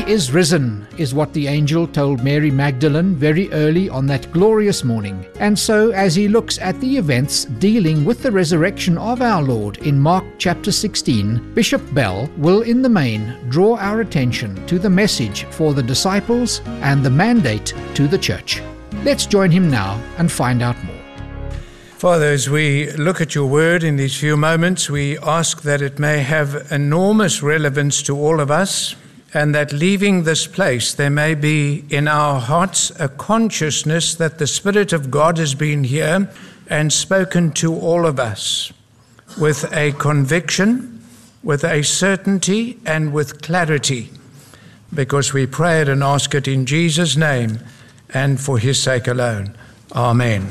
is risen, is what the angel told Mary Magdalene very early on that glorious morning. And so, as he looks at the events dealing with the resurrection of our Lord in Mark chapter 16, Bishop Bell will in the main draw our attention to the message for the disciples and the mandate to the church. Let's join him now and find out more. Father, as we look at your word in these few moments, we ask that it may have enormous relevance to all of us, and that leaving this place, there may be in our hearts a consciousness that the Spirit of God has been here and spoken to all of us with a conviction, with a certainty, and with clarity, because we pray it and ask it in Jesus' name and for his sake alone. Amen.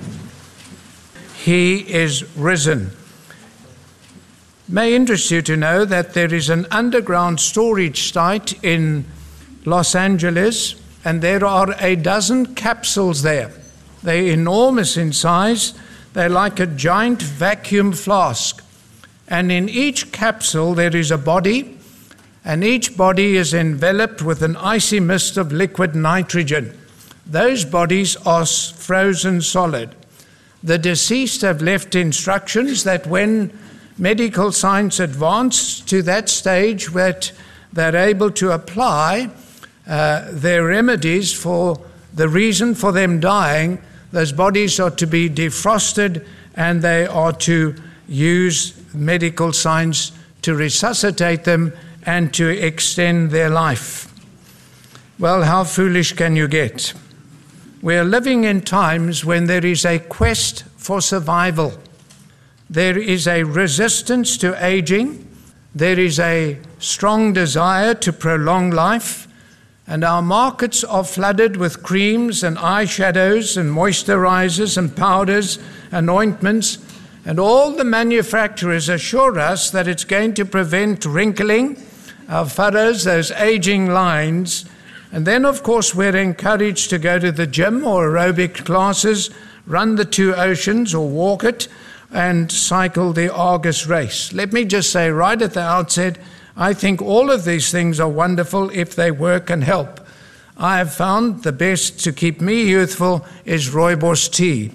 He is risen. May interest you to know that there is an underground storage site in Los Angeles, and there are a dozen capsules there. They're enormous in size. They're like a giant vacuum flask. And in each capsule there is a body, and each body is enveloped with an icy mist of liquid nitrogen. Those bodies are frozen solid. The deceased have left instructions that when medical science advances to that stage, that they're able to apply their remedies for the reason for them dying, those bodies are to be defrosted and they are to use medical science to resuscitate them and to extend their life. Well, how foolish can you get? We are living in times when there is a quest for survival. There is a resistance to aging. There is a strong desire to prolong life. And our markets are flooded with creams and eyeshadows and moisturizers and powders and ointments. And all the manufacturers assure us that it's going to prevent wrinkling, our furrows, those aging lines. And then, of course, we're encouraged to go to the gym or aerobic classes, run the 2 oceans or walk it, and cycle the Argus race. Let me just say right at the outset, I think all of these things are wonderful if they work and help. I have found the best to keep me youthful is rooibos tea.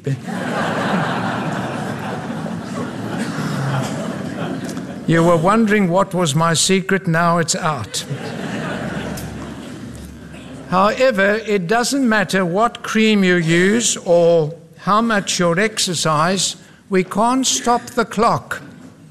You were wondering what was my secret, now it's out. However, it doesn't matter what cream you use or how much you exercise, we can't stop the clock.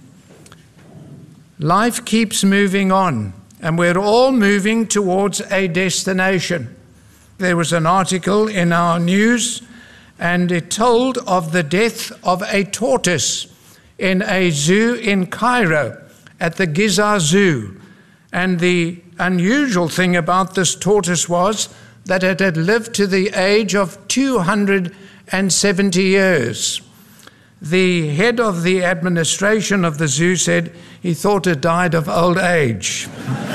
Life keeps moving on, and we're all moving towards a destination. There was an article in our news, and it told of the death of a tortoise in a zoo in Cairo, at the Giza Zoo. And the unusual thing about this tortoise was that it had lived to the age of 270 years. The head of the administration of the zoo said he thought it died of old age.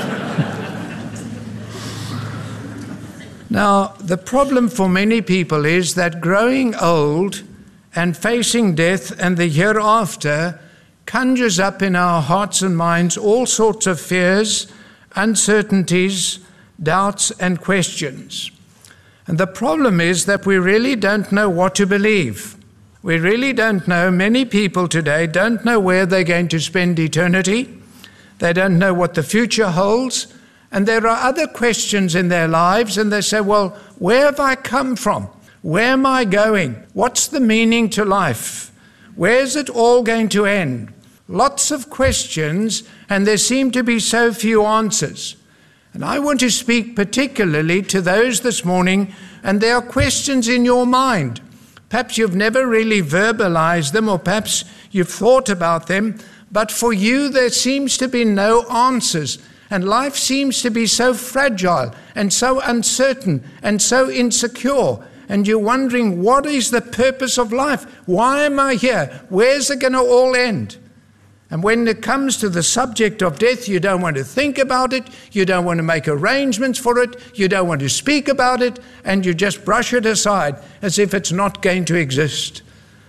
Now, the problem for many people is that growing old and facing death and the hereafter conjures up in our hearts and minds all sorts of fears, uncertainties, doubts, and questions. And the problem is that we really don't know what to believe. We really don't know. Many people today don't know where they're going to spend eternity. They don't know what the future holds. And there are other questions in their lives, and they say, well, where have I come from? Where am I going? What's the meaning to life? Where's it all going to end? Lots of questions, and there seem to be so few answers. And I want to speak particularly to those this morning, and there are questions in your mind. Perhaps you've never really verbalized them, or perhaps you've thought about them, but for you there seems to be no answers. And life seems to be so fragile and so uncertain and so insecure. And you're wondering, what is the purpose of life? Why am I here? Where's it going to all end? And when it comes to the subject of death, you don't want to think about it. You don't want to make arrangements for it. You don't want to speak about it. And you just brush it aside as if it's not going to exist.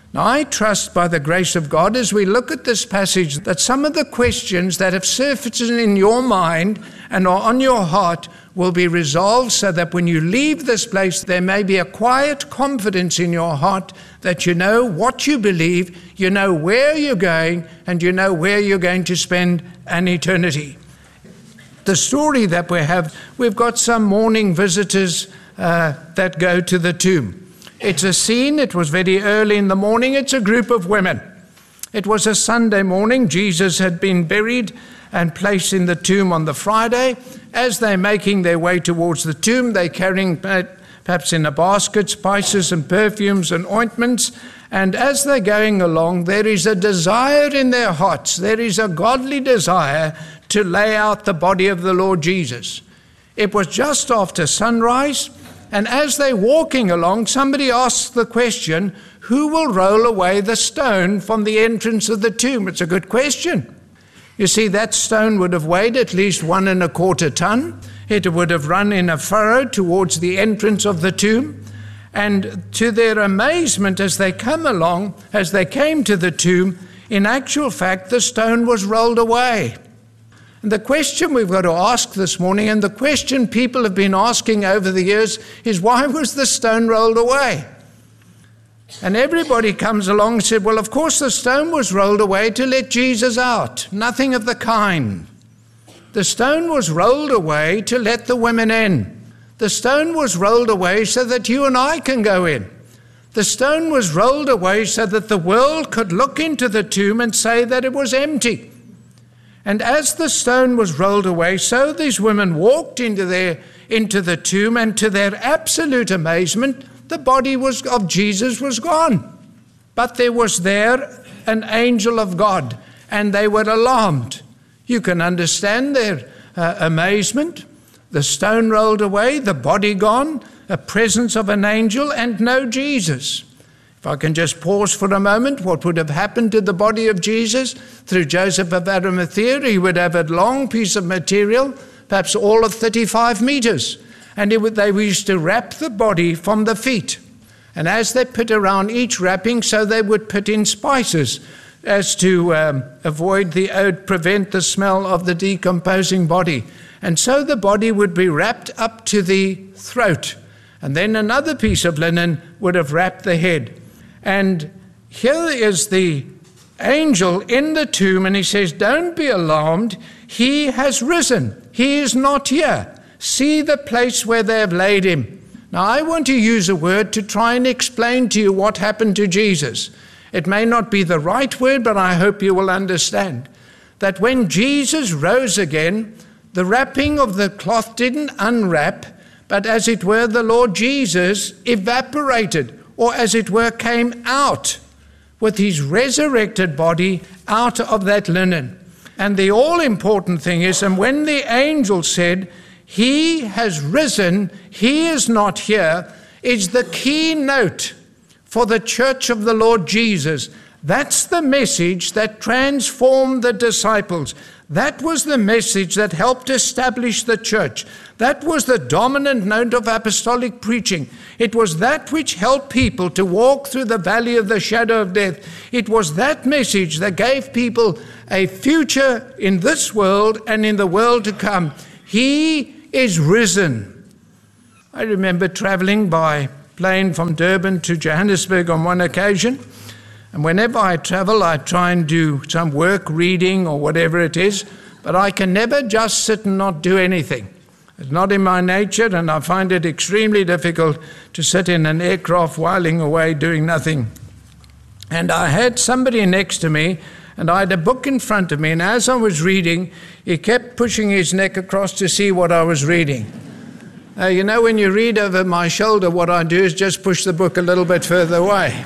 Now, I trust by the grace of God as we look at this passage that some of the questions that have surfaced in your mind and are on your heart will be resolved so that when you leave this place, there may be a quiet confidence in your heart that you know what you believe, you know where you're going, and you know where you're going to spend an eternity. The story that we have, we've got some morning visitors that go to the tomb. It's a scene, it was very early in the morning, it's a group of women. It was a Sunday morning, Jesus had been buried and placed in the tomb on the Friday. As they're making their way towards the tomb, they're carrying perhaps in a basket spices and perfumes and ointments. And as they're going along, there is a desire in their hearts, there is a godly desire to lay out the body of the Lord Jesus. It was just after sunrise, and as they're walking along, somebody asks the question, who will roll away the stone from the entrance of the tomb? It's a good question. You see, that stone would have weighed at least 1.25 tons. It would have run in a furrow towards the entrance of the tomb. And to their amazement, as they come along, as they came to the tomb, in actual fact, the stone was rolled away. And the question we've got to ask this morning, and the question people have been asking over the years, is why was the stone rolled away? And everybody comes along and said, well, of course the stone was rolled away to let Jesus out. Nothing of the kind. The stone was rolled away to let the women in. The stone was rolled away so that you and I can go in. The stone was rolled away so that the world could look into the tomb and say that it was empty. And as the stone was rolled away, so these women walked into the tomb, and to their absolute amazement, the body of Jesus was gone. But there was there an angel of God, and they were alarmed. You can understand their amazement. The stone rolled away, the body gone, a presence of an angel, and no Jesus. If I can just pause for a moment, what would have happened to the body of Jesus? Through Joseph of Arimathea, he would have a long piece of material, perhaps all of 35 meters. And they used to wrap the body from the feet. And as they put around each wrapping, so they would put in spices as to prevent the smell of the decomposing body. And so the body would be wrapped up to the throat. And then another piece of linen would have wrapped the head. And here is the angel in the tomb, and he says, don't be alarmed. He has risen. He is not here. See the place where they have laid him. Now, I want to use a word to try and explain to you what happened to Jesus. It may not be the right word, but I hope you will understand that when Jesus rose again, the wrapping of the cloth didn't unwrap, but as it were, the Lord Jesus evaporated, or as it were, came out with his resurrected body out of that linen. And the all-important thing is, and when the angel said, he has risen, he is not here, is the key note for the church of the Lord Jesus. That's the message that transformed the disciples. That was the message that helped establish the church. That was the dominant note of apostolic preaching. It was that which helped people to walk through the valley of the shadow of death. It was that message that gave people a future in this world and in the world to come. He is risen. I remember traveling by plane from Durban to Johannesburg on one occasion. And whenever I travel, I try and do some work, reading or whatever it is, but I can never just sit and not do anything. It's not in my nature, and I find it extremely difficult to sit in an aircraft whiling away doing nothing. And I had somebody next to me, and I had a book in front of me, and as I was reading, he kept pushing his neck across to see what I was reading. You know, when you read over my shoulder, what I do is just push the book a little bit further away.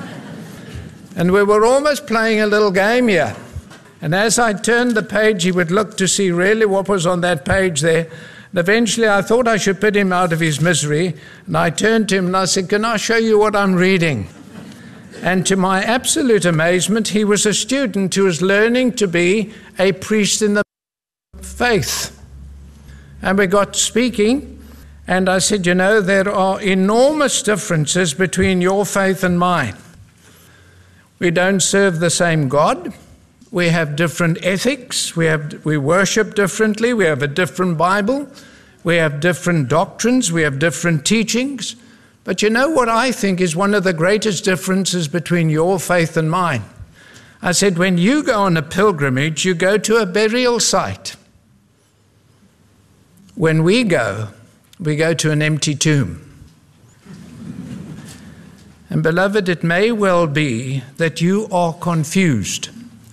And we were almost playing a little game here. And as I turned the page, he would look to see really what was on that page there. And eventually I thought I should put him out of his misery. And I turned to him and I said, can I show you what I'm reading? And to my absolute amazement, he was a student who was learning to be a priest in the faith. And we got speaking, and I said, you know, there are enormous differences between your faith and mine. We don't serve the same God. We have different ethics. We worship differently. We have a different Bible. We have different doctrines. We have different teachings. But you know what I think is one of the greatest differences between your faith and mine? I said, when you go on a pilgrimage, you go to a burial site. When we go to an empty tomb. And beloved, it may well be that you are confused.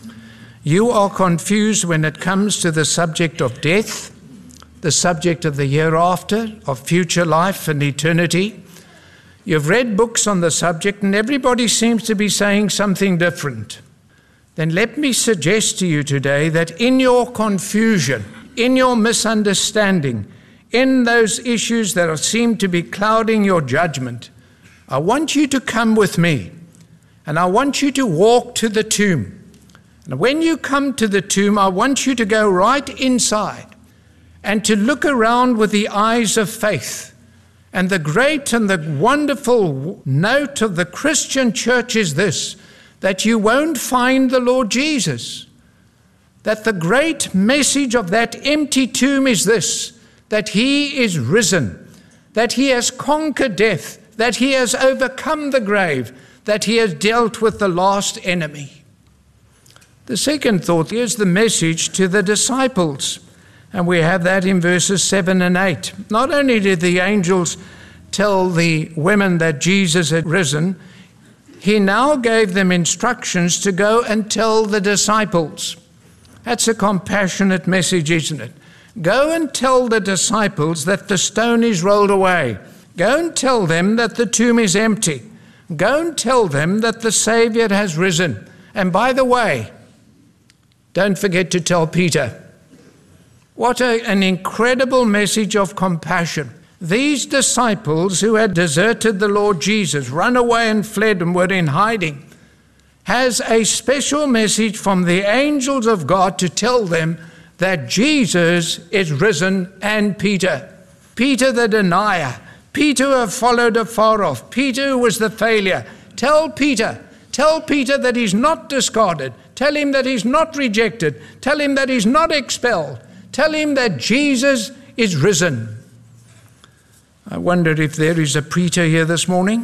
You are confused when it comes to the subject of death, the subject of the hereafter, of future life and eternity. You've read books on the subject and everybody seems to be saying something different. Then let me suggest to you today that in your confusion, in your misunderstanding, in those issues that seem to be clouding your judgment, I want you to come with me and I want you to walk to the tomb. And when you come to the tomb, I want you to go right inside and to look around with the eyes of faith. And the great and the wonderful note of the Christian church is this, that you won't find the Lord Jesus. That the great message of that empty tomb is this, that he is risen, that he has conquered death, that he has overcome the grave, that he has dealt with the last enemy. The second thought is the message to the disciples. And we have that in verses 7 and 8. Not only did the angels tell the women that Jesus had risen, he now gave them instructions to go and tell the disciples. That's a compassionate message, isn't it? Go and tell the disciples that the stone is rolled away. Go and tell them that the tomb is empty. Go and tell them that the Savior has risen. And by the way, don't forget to tell Peter. What an incredible message of compassion. These disciples who had deserted the Lord Jesus, run away and fled and were in hiding, has a special message from the angels of God to tell them that Jesus is risen, and Peter the denier, Peter who had followed afar off, Peter who was the failure. Tell Peter that he's not discarded. Tell him that he's not rejected. Tell him that he's not expelled. Tell him that Jesus is risen. I wonder if there is a Peter here this morning.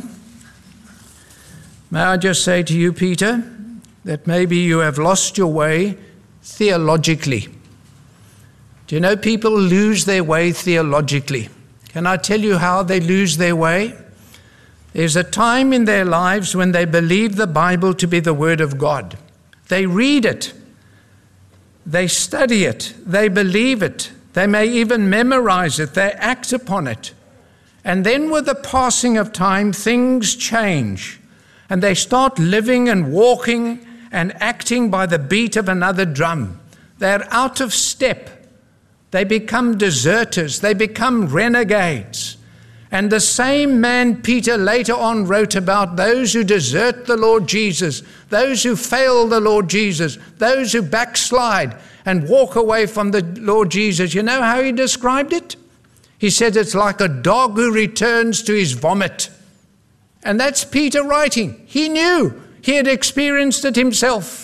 May I just say to you, Peter, that maybe you have lost your way theologically. Do you know people lose their way theologically? Can I tell you how they lose their way? There's a time in their lives when they believe the Bible to be the Word of God. They read it. They study it. They believe it. They may even memorize it. They act upon it. And then with the passing of time, things change. And they start living and walking and acting by the beat of another drum. They're out of step. They become deserters. They become renegades. And the same man Peter later on wrote about those who desert the Lord Jesus, those who fail the Lord Jesus, those who backslide and walk away from the Lord Jesus. You know how he described it? He said it's like a dog who returns to his vomit. And that's Peter writing. He knew. He had experienced it himself.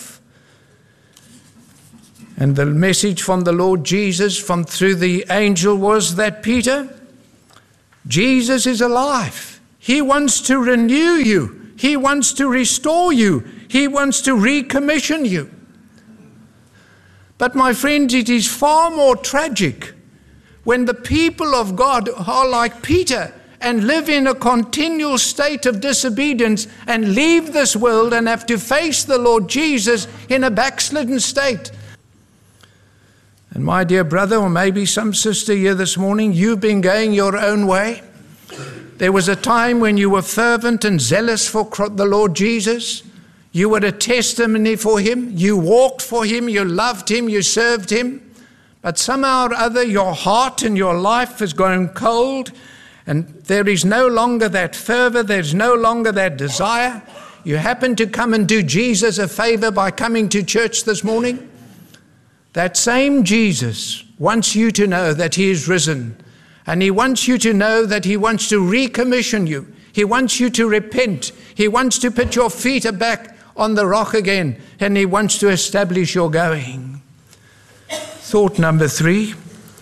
And the message from the Lord Jesus through the angel was that, Peter, Jesus is alive. He wants to renew you. He wants to restore you. He wants to recommission you. But my friends, it is far more tragic when the people of God are like Peter and live in a continual state of disobedience and leave this world and have to face the Lord Jesus in a backslidden state. And my dear brother, or maybe some sister here this morning, you've been going your own way. There was a time when you were fervent and zealous for the Lord Jesus. You were a testimony for him. You walked for him. You loved him. You served him. But somehow or other, your heart and your life has grown cold, and there is no longer that fervor. There's no longer that desire. You happen to come and do Jesus a favor by coming to church this morning. That same Jesus wants you to know that he is risen. And he wants you to know that he wants to recommission you. He wants you to repent. He wants to put your feet back on the rock again, and he wants to establish your going. Thought number 3,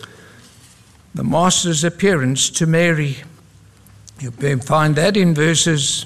the Master's appearance to Mary. You find that in verses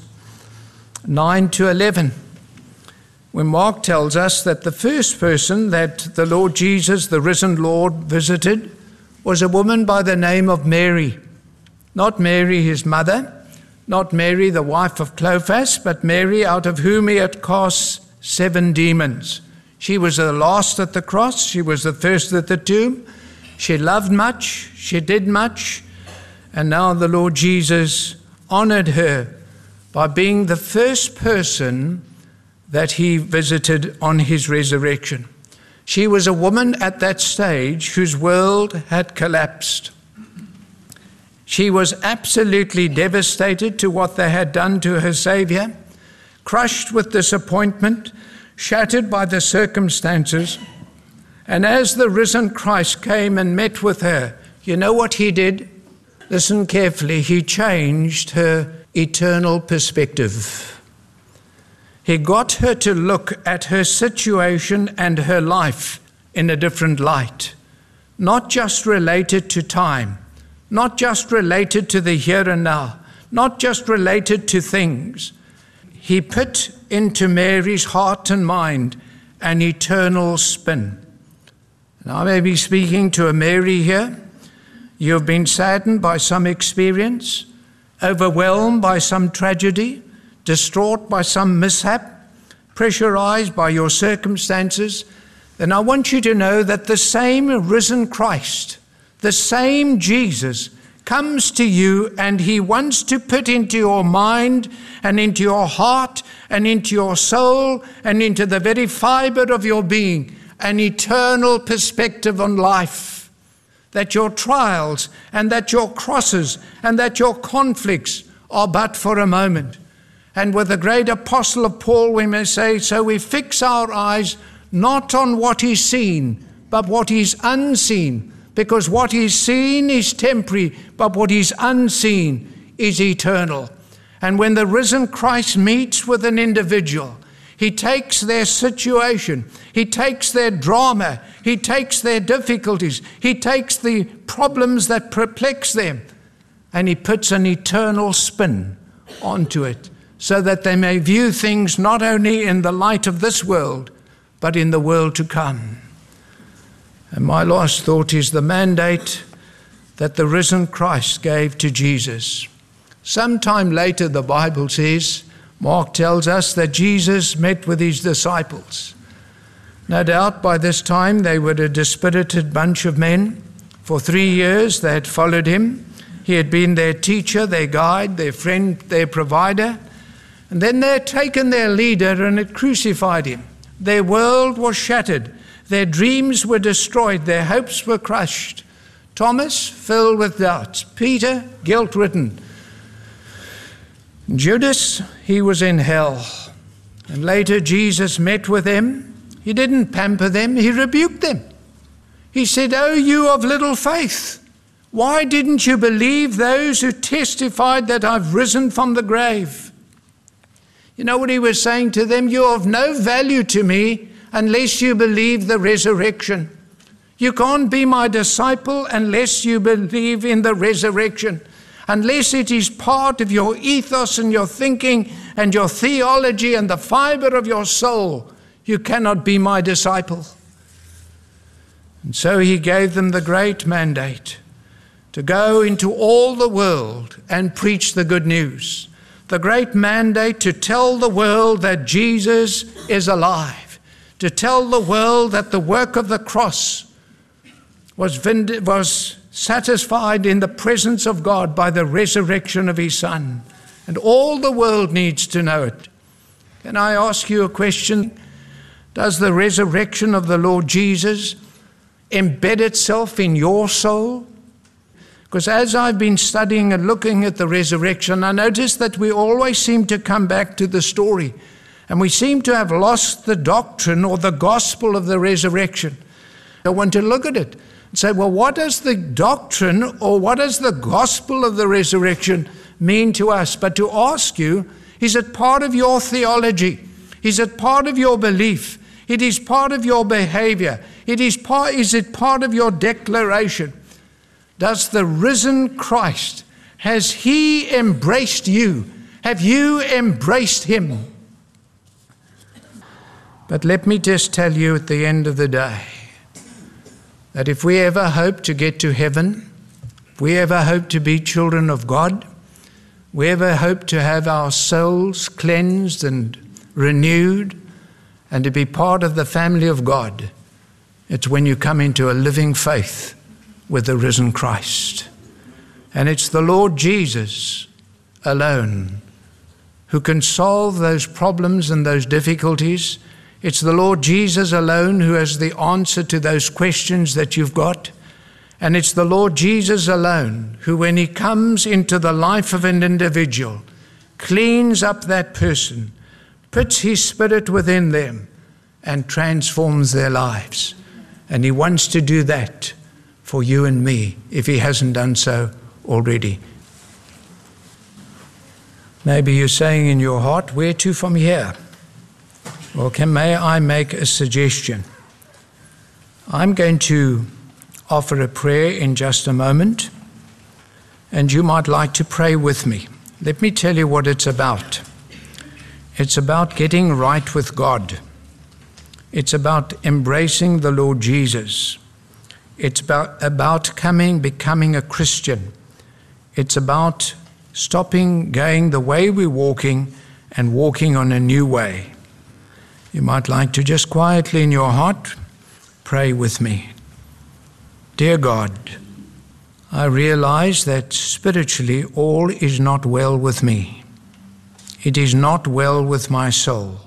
9 to 11, when Mark tells us that the first person that the Lord Jesus, the risen Lord, visited was a woman by the name of Mary. Not Mary, his mother, not Mary, the wife of Clophas, but Mary, out of whom he had cast 7 demons. She was the last at the cross. She was the first at the tomb. She loved much. She did much. And now the Lord Jesus honored her by being the first person that he visited on his resurrection. She was a woman at that stage whose world had collapsed. She was absolutely devastated to what they had done to her Savior, crushed with disappointment, shattered by the circumstances. And as the risen Christ came and met with her, you know what he did? Listen carefully. He changed her eternal perspective. He got her to look at her situation and her life in a different light, not just related to time, not just related to the here and now, not just related to things. He put into Mary's heart and mind an eternal spin. Now, I may be speaking to a Mary here. You've been saddened by some experience, overwhelmed by some tragedy, distraught by some mishap, pressurized by your circumstances. Then I want you to know that the same risen Christ, the same Jesus, comes to you, and he wants to put into your mind and into your heart and into your soul and into the very fiber of your being an eternal perspective on life, that your trials and that your crosses and that your conflicts are but for a moment. And with the great apostle of Paul, we may say, so we fix our eyes not on what is seen, but what is unseen, because what is seen is temporary, but what is unseen is eternal. And when the risen Christ meets with an individual, he takes their situation, he takes their drama, he takes their difficulties, he takes the problems that perplex them, and he puts an eternal spin onto it, so that they may view things not only in the light of this world, but in the world to come. And my last thought is the mandate that the risen Christ gave to Jesus. Sometime later, the Bible says, Mark tells us that Jesus met with his disciples. No doubt by this time they were a dispirited bunch of men. For 3 years they had followed him. He had been their teacher, their guide, their friend, their provider. And then they had taken their leader and had crucified him. Their world was shattered. Their dreams were destroyed. Their hopes were crushed. Thomas, filled with doubts. Peter, guilt-ridden. Judas, he was in hell. And later Jesus met with them. He didn't pamper them. He rebuked them. He said, "Oh, you of little faith, why didn't you believe those who testified that I've risen from the grave?" You know what he was saying to them? You're of no value to me unless you believe the resurrection. You can't be my disciple unless you believe in the resurrection. Unless it is part of your ethos and your thinking and your theology and the fiber of your soul, you cannot be my disciple. And so he gave them the great mandate to go into all the world and preach the good news. The great mandate to tell the world that Jesus is alive, to tell the world that the work of the cross was satisfied in the presence of God by the resurrection of his Son. And all the world needs to know it. Can I ask you a question? Does the resurrection of the Lord Jesus embed itself in your soul? Because as I've been studying and looking at the resurrection, I notice that we always seem to come back to the story. And we seem to have lost the doctrine or the gospel of the resurrection. I want to look at it and say, well, what does the doctrine or what does the gospel of the resurrection mean to us? But to ask you, is it part of your theology? Is it part of your belief? It is part of your behavior. Is it part of your declaration? Does the risen Christ, has he embraced you? Have you embraced him? But let me just tell you at the end of the day, that if we ever hope to get to heaven, if we ever hope to be children of God, we ever hope to have our souls cleansed and renewed and to be part of the family of God, it's when you come into a living faith with the risen Christ. And it's the Lord Jesus alone who can solve those problems and those difficulties. It's the Lord Jesus alone who has the answer to those questions that you've got. And it's the Lord Jesus alone who, when he comes into the life of an individual, cleans up that person, puts his Spirit within them, and transforms their lives. And he wants to do that for you and me, if he hasn't done so already. Maybe you're saying in your heart, where to from here? Well, may I make a suggestion? I'm going to offer a prayer in just a moment, and you might like to pray with me. Let me tell you what it's about. It's about getting right with God. It's about embracing the Lord Jesus. It's about becoming a Christian. It's about stopping going the way we're walking and walking on a new way. You might like to just quietly in your heart pray with me. Dear God, I realize that spiritually all is not well with me. It is not well with my soul.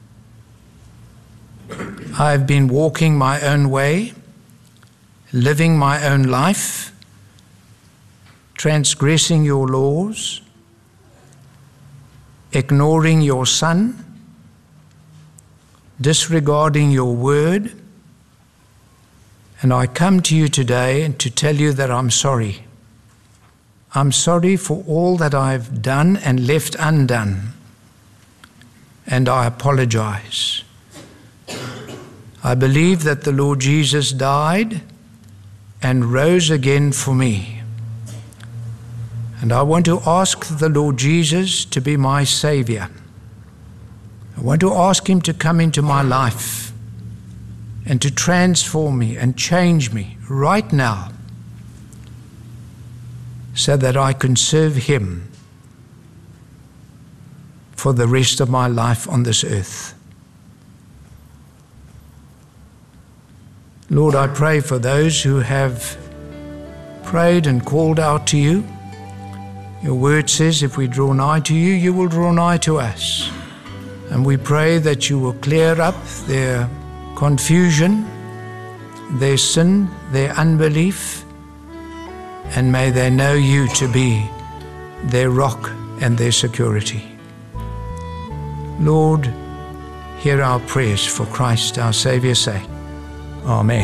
I've been walking my own way, living my own life, transgressing your laws, ignoring your Son, disregarding your word. And I come to you today to tell you that I'm sorry. I'm sorry for all that I've done and left undone. And I apologize. I believe that the Lord Jesus died and rose again for me. And I want to ask the Lord Jesus to be my Savior. I want to ask him to come into my life and to transform me and change me right now so that I can serve him for the rest of my life on this earth. Lord, I pray for those who have prayed and called out to you. Your word says, if we draw nigh to you, you will draw nigh to us. And we pray that you will clear up their confusion, their sin, their unbelief, and may they know you to be their rock and their security. Lord, hear our prayers for Christ our Saviour's sake. Amen.